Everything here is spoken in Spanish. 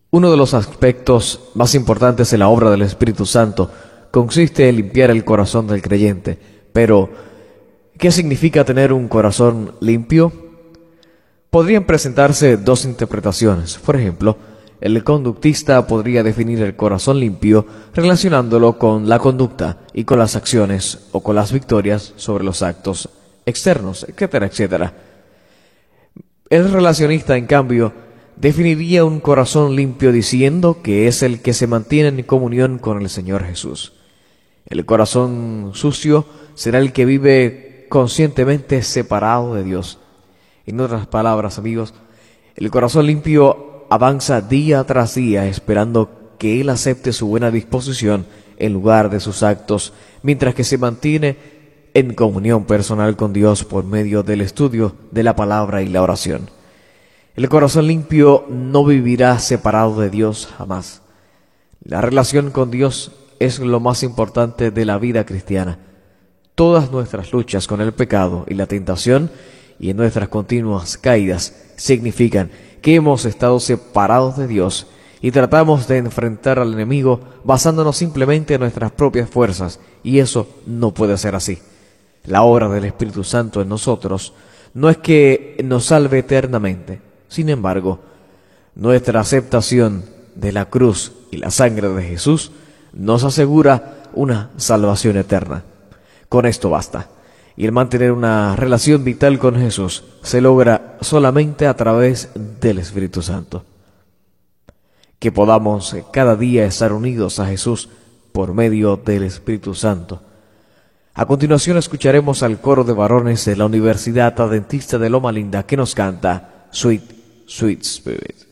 Uno de los aspectos más importantes de la obra del Espíritu Santo consiste en limpiar el corazón del creyente. Pero, ¿qué significa tener un corazón limpio? Podrían presentarse dos interpretaciones. Por ejemplo, el conductista podría definir el corazón limpio relacionándolo con la conducta y con las acciones o con las victorias sobre los actos externos, etcétera, etcétera. El relacionista, en cambio, definiría un corazón limpio diciendo que es el que se mantiene en comunión con el Señor Jesús. El corazón sucio será el que vive conscientemente separado de Dios. En otras palabras, amigos, el corazón limpio avanza día tras día esperando que Él acepte su buena disposición en lugar de sus actos, mientras que se mantiene en comunión personal con Dios por medio del estudio de la palabra y la oración. El corazón limpio no vivirá separado de Dios jamás. La relación con Dios es lo más importante de la vida cristiana. Todas nuestras luchas con el pecado y la tentación y en nuestras continuas caídas significan que hemos estado separados de Dios y tratamos de enfrentar al enemigo basándonos simplemente en nuestras propias fuerzas, y eso no puede ser así. La obra del Espíritu Santo en nosotros no es que nos salve eternamente. Sin embargo, nuestra aceptación de la cruz y la sangre de Jesús nos asegura una salvación eterna. Con esto basta. Y el mantener una relación vital con Jesús se logra solamente a través del Espíritu Santo. Que podamos cada día estar unidos a Jesús por medio del Espíritu Santo. A continuación escucharemos al coro de varones de la Universidad Adventista de Loma Linda que nos canta Sweet Spirit.